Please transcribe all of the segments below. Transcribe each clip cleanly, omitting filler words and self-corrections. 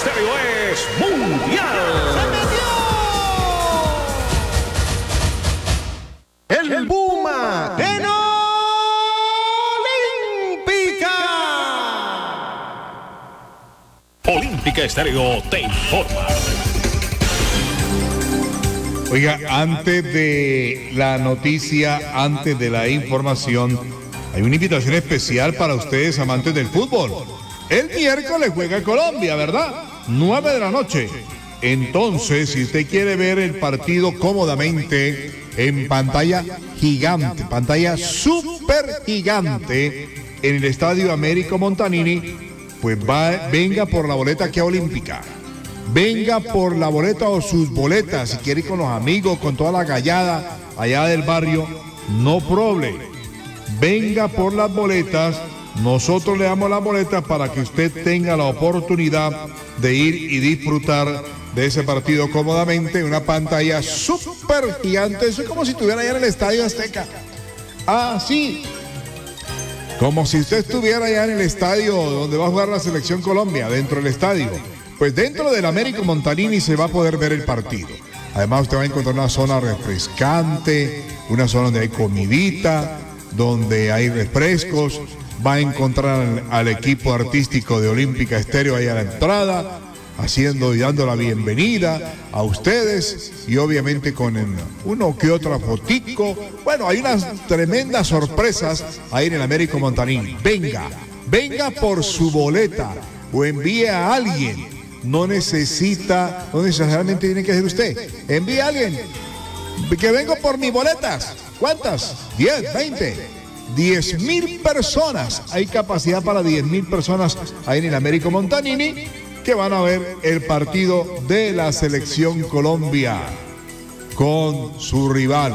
Estéreo es Mundial. El Puma en Olímpica. Olímpica Estéreo te informa. Oiga, antes de la noticia, antes de la información, hay una invitación especial para ustedes amantes del fútbol. El miércoles juega Colombia, ¿verdad? 9 de la noche. Entonces, si usted quiere ver el partido cómodamente en pantalla gigante, pantalla súper gigante, en el Estadio Américo Montanini, pues venga por la boleta aquí a Olímpica. Venga por la boleta o sus boletas, si quiere ir con los amigos, con toda la gallada allá del barrio, no problem. Venga por las boletas, nosotros le damos las boletas para que usted tenga la oportunidad de ir y disfrutar de ese partido cómodamente en una pantalla súper gigante. Eso es como si estuviera allá en el Estadio Azteca. Ah, sí. Como si usted estuviera allá en el estadio donde va a jugar la Selección Colombia, dentro del estadio. Pues dentro del Américo Montanini se va a poder ver el partido. Además usted va a encontrar una zona refrescante, una zona donde hay comidita, donde hay refrescos. Va a encontrar al equipo artístico de Olímpica Estéreo ahí a la entrada, haciendo y dando la bienvenida a ustedes y obviamente con uno que otra fotico. Bueno, hay unas tremendas sorpresas ahí en el Américo Montanini. Venga por su boleta o envíe a alguien. No necesariamente tiene que ser usted. Envíe a alguien que vengo por mis boletas. ¿Cuántas? 10, 20, 10,000 personas. Hay capacidad para 10,000 personas ahí en el Américo Montanini que van a ver el partido de la Selección Colombia con su rival.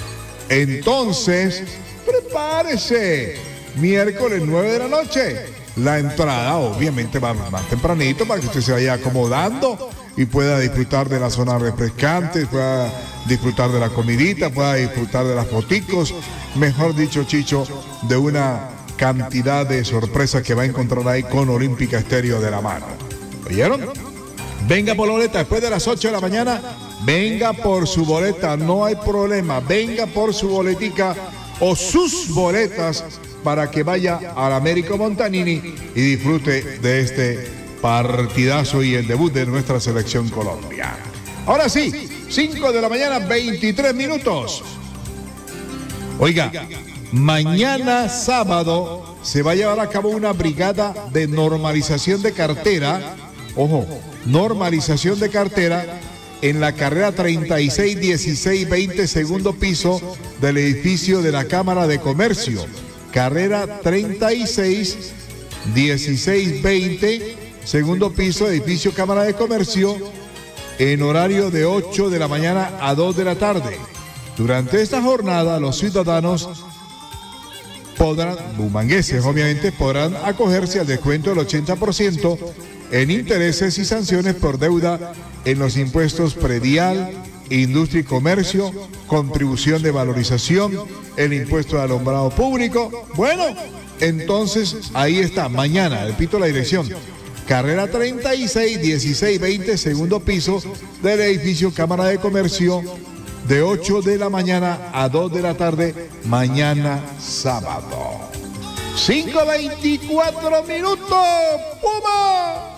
Entonces, prepárese. Miércoles 9 de la noche. La entrada obviamente va más tempranito para que usted se vaya acomodando y pueda disfrutar de la zona refrescante, pueda disfrutar de la comidita, pueda disfrutar de las foticos, mejor dicho, Chicho, de una cantidad de sorpresas que va a encontrar ahí con Olímpica Estéreo de la mano. ¿Oyeron? Venga por la boleta después de las 8 de la mañana, venga por su boleta, no hay problema, venga por su boletica o sus boletas para que vaya al Américo Montanini y disfrute de este partidazo y el debut de nuestra Selección Colombia. Ahora sí, 5 de la mañana, 23 minutos. Oiga, mañana sábado se va a llevar a cabo una brigada de normalización de cartera. Ojo, normalización de cartera en la carrera 361620, segundo piso del edificio de la Cámara de Comercio. Carrera 361620, segundo piso, edificio Cámara de Comercio, en horario de 8 de la mañana a 2 de la tarde. Durante esta jornada, los ciudadanos bumangueses obviamente, podrán acogerse al descuento del 80% en intereses y sanciones por deuda en los impuestos predial, industria y comercio, contribución de valorización, el impuesto de alumbrado público. Bueno, entonces ahí está, mañana, repito la dirección, carrera 361620, segundo piso del edificio Cámara de Comercio, de 8 de la mañana a 2 de la tarde, mañana sábado. 5:24 minutos, ¡Puma!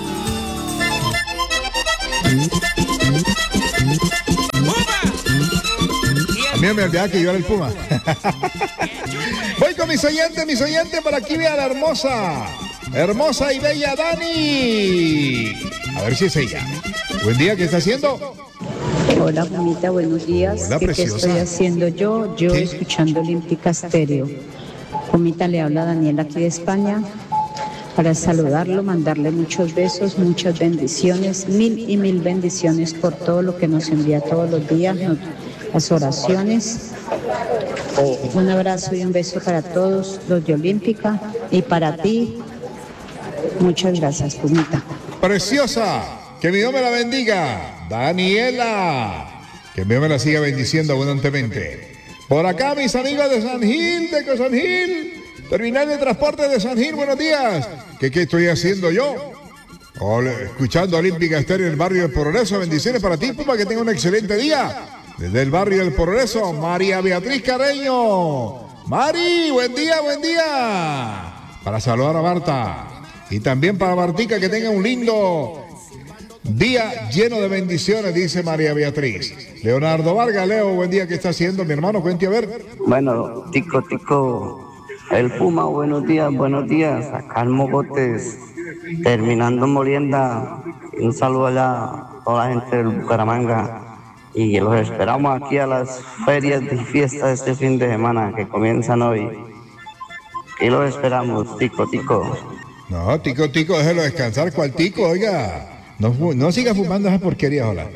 A mí me olvidaba que yo era el Puma. Voy con mis oyentes, por aquí vea la hermosa y bella Dani. A ver si es ella. Buen día, ¿qué está haciendo? Hola, Pumita, buenos días. Hola, ¿Qué preciosa. estoy haciendo yo? Yo ¿Qué? escuchando Olímpica Estéreo. Pumita, le habla Daniela aquí de España para saludarlo, mandarle muchos besos, muchas bendiciones, mil y mil bendiciones por todo lo que nos envía todos los días, las oraciones. Un abrazo y un beso para todos los de Olímpica y para ti. Muchas gracias, Pumita. Preciosa, que mi Dios me la bendiga. Daniela, que mi Dios me la siga bendiciendo abundantemente. Por acá mis amigos de San Gil, Terminal de Transporte de San Gil, buenos días. ¿Qué estoy haciendo yo? Escuchando Olímpica Estéreo en el barrio del Progreso. Bendiciones para ti, Puma, que tenga un excelente día. Desde el barrio del Progreso, María Beatriz Carreño. Mari, buen día, buen día. Para saludar a Marta. Y también para Martica, que tenga un lindo día lleno de bendiciones, dice María Beatriz. Leonardo Vargas, Leo, buen día, ¿qué está haciendo mi hermano? Cuente a ver. Bueno, tico, el Puma, buenos días, acá en Mogotes, terminando molienda, un saludo allá a toda la gente del Bucaramanga y los esperamos aquí a las ferias y fiestas este fin de semana que comienzan hoy. Y los esperamos, tico. No, tico, déjelo descansar, ¿cuál tico? Oiga. No siga fumando esa porquería, hola.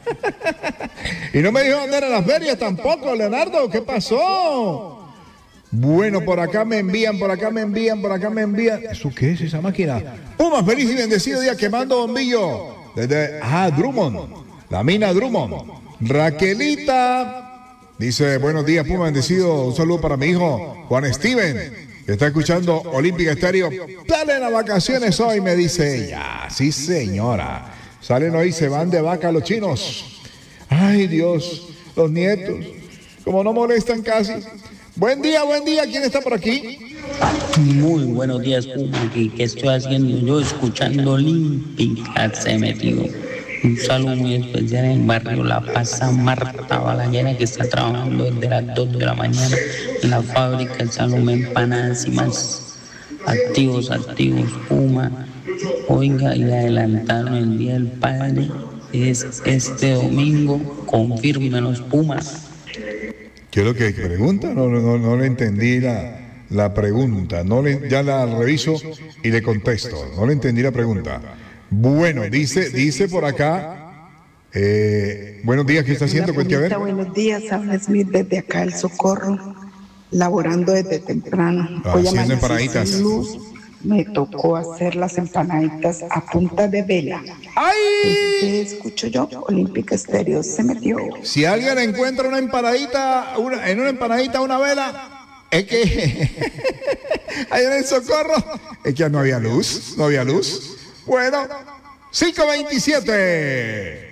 Y no me dijo dónde eran las ferias tampoco, Leonardo, ¿qué pasó? Bueno, por acá me envían. ¿Eso qué es esa máquina? Puma, feliz y bendecido día quemando bombillo. Desde, Drummond, la mina Drummond. Raquelita dice, buenos días, Puma, bendecido. Un saludo para mi hijo, Juan Steven, que está escuchando Olímpica Estéreo. Salen a vacaciones hoy, me dice ella. Sí, señora. Salen hoy, se van de vaca los chinos. Ay, Dios, los nietos, como no molestan casi. Buen día, ¿quién está por aquí? Muy buenos días, Puma, aquí. ¿Qué estoy haciendo yo? Escuchando Olímpica, se metió. Un saludo muy especial en el barrio La Paz, Marta Balaguer, que está trabajando desde las 2 de la mañana en la fábrica de Salomé Empanadas y más. Activos, Puma. Oiga, y adelantaron el Día del Padre. Es este domingo. Confírmenos, Puma. ¿Qué es lo que pregunta? No le entendí la pregunta. Ya la reviso y le contesto. No le entendí la pregunta. Bueno, dice por acá, buenos días, ¿qué está haciendo? Cuente a ver. Buenos días, habla Smith desde acá el Socorro, laborando desde temprano. Hoy haciendo empanaditas. Luz, me tocó hacer las empanaditas a punta de vela. ¡Ay! ¿Qué escucho yo? Olímpica Estéreo se metió. Si alguien encuentra una empanadita una vela, es que ahí en el Socorro, es que no había luz. Bueno, 5:27.